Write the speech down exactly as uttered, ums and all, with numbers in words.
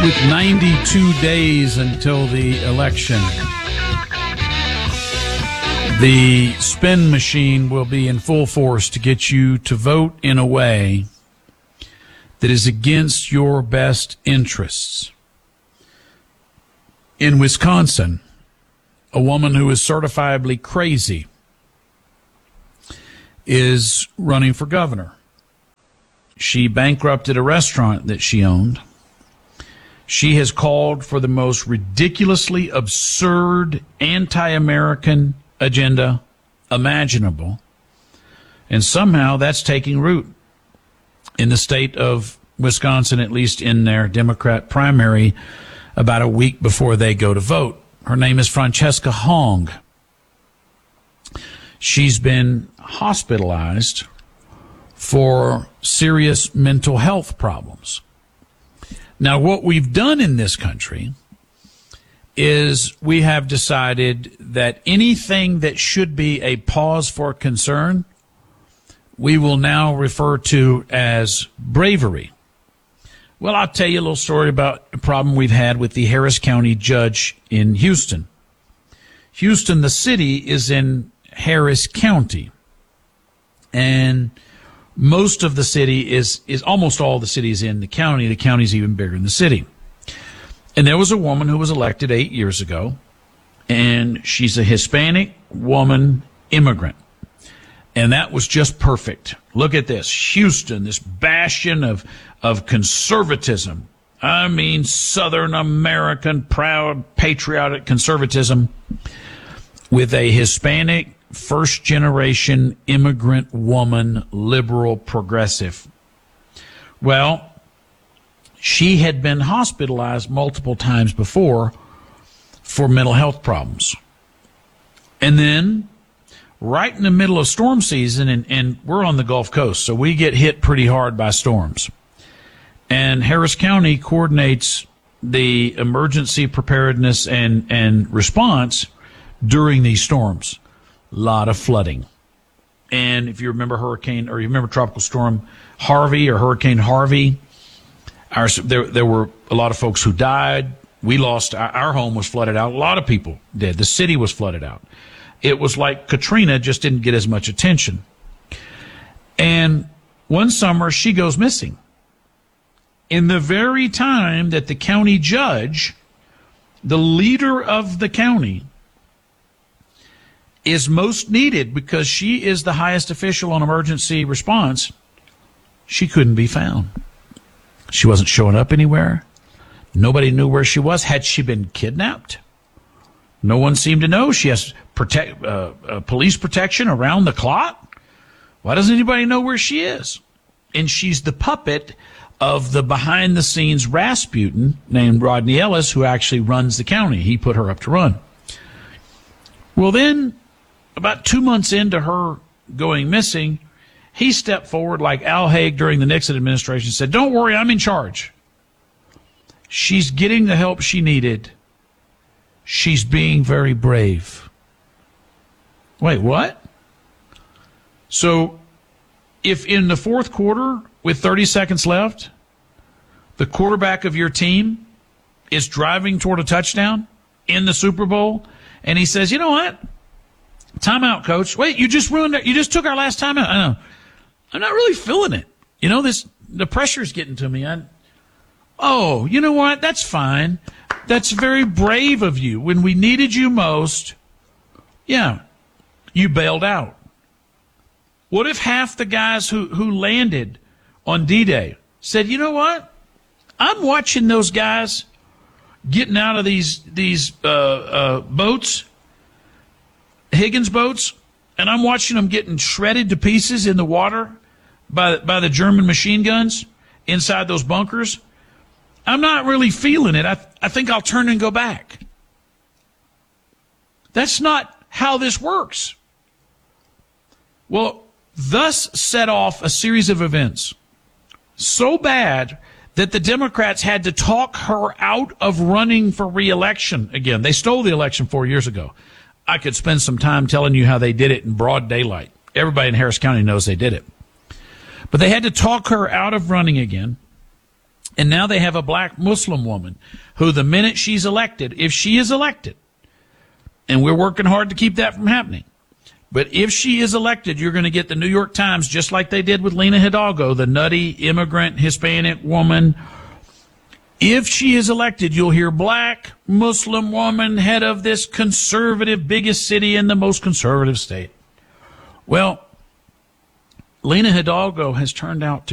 With ninety-two days until the election, the spin machine will be in full force to get you to vote in a way that is against your best interests. In Wisconsin, a woman who is certifiably crazy is running for governor. She bankrupted a restaurant that she owned. She has called for the most ridiculously absurd anti-American agenda imaginable. And somehow that's taking root in the state of Wisconsin, at least in their Democrat primary, about a week before they go to vote. Her name is Francesca Hong. She's been hospitalized for serious mental health problems. Now, what we've done in this country is we have decided that anything that should be a cause for concern, we will now refer to as bravery. Well, I'll tell you a little story about a problem we've had with the Harris County judge in Houston. Houston, the city, is in Harris County, and most of the city is, is almost all the city is in the county. The county's even bigger than the city. And there was a woman who was elected eight years ago, and she's a Hispanic woman immigrant. And that was just perfect. Look at this. Houston, this bastion of, of conservatism. I mean, Southern American, proud, patriotic conservatism with a Hispanic first-generation immigrant woman, liberal, progressive. Well, she had been hospitalized multiple times before for mental health problems. And then, right in the middle of storm season, and, and we're on the Gulf Coast, so we get hit pretty hard by storms. And Harris County coordinates the emergency preparedness and, and response during these storms. A lot of flooding. And if you remember hurricane, or you remember Tropical Storm Harvey or Hurricane Harvey, our, there, there were a lot of folks who died. We lost, our, our home was flooded out. A lot of people did. The city was flooded out. It was like Katrina, just didn't get as much attention. And one summer, she goes missing. In the very time that the county judge, the leader of the county, is most needed because she is the highest official on emergency response, she couldn't be found. She wasn't showing up anywhere. Nobody knew where she was. Had she been kidnapped? No one seemed to know. She has protect, uh, uh, police protection around the clock. Why doesn't anybody know where she is? And she's the puppet of the behind-the-scenes Rasputin named Rodney Ellis, who actually runs the county. He put her up to run. Well, then, about two months into her going missing, he stepped forward like Al Haig during the Nixon administration and said, "Don't worry, I'm in charge." She's getting the help she needed. She's being very brave. Wait, what? So if in the fourth quarter, with thirty seconds left, the quarterback of your team is driving toward a touchdown in the Super Bowl, and he says, "You know what? Timeout, coach. Wait, you just ruined it. You just took our last timeout." I know. I'm not really feeling it. You know, this, the pressure's getting to me. I, oh, you know what? That's fine. That's very brave of you. When we needed you most, yeah, you bailed out. What if half the guys who, who landed on D-Day said, "You know what? I'm watching those guys getting out of these, these, uh, uh, boats, Higgins boats, and I'm watching them getting shredded to pieces in the water by, by the German machine guns inside those bunkers. I'm not really feeling it. I, I think I'll turn and go back." That's not how this works. Well, thus set off a series of events so bad that the Democrats had to talk her out of running for re-election again. They stole the election four years ago. I could spend some time telling you how they did it in broad daylight. Everybody in Harris County knows they did it. But they had to talk her out of running again. And now they have a black Muslim woman who, the minute she's elected, if she is elected, and we're working hard to keep that from happening, but if she is elected, you're going to get the New York Times, just like they did with Lena Hidalgo, the nutty immigrant Hispanic woman. If she is elected, you'll hear black Muslim woman, head of this conservative, biggest city in the most conservative state. Well, Lena Hidalgo has turned out to